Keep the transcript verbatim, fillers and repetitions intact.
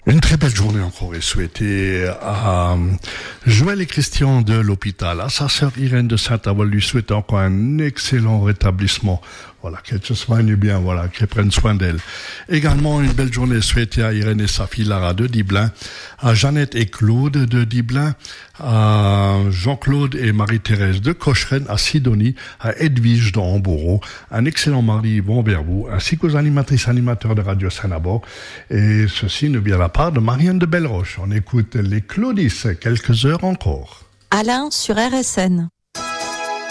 Une très belle journée encore et souhaitée à Joël et Christian de l'hôpital, à sa sœur Irène de Saint-Avold, lui souhaite encore un excellent rétablissement. Voilà, qu'elle se soigne bien, voilà, qu'elle prenne soin d'elle. Également, une belle journée souhaitée à Irène et sa fille Lara de Diblin, à Jeannette et Claude de Diblin, à Jean-Claude et Marie-Thérèse de Cocheren, à Sidonie, à Edwige de Hambourg, un excellent mari Yvon vers vous, ainsi qu'aux animatrices animateurs de Radio Saint-Nabord. Et ceci ne vient de la part de Marianne de Belleroche. On écoute les Claudis, quelques heures encore. Alain sur R S N.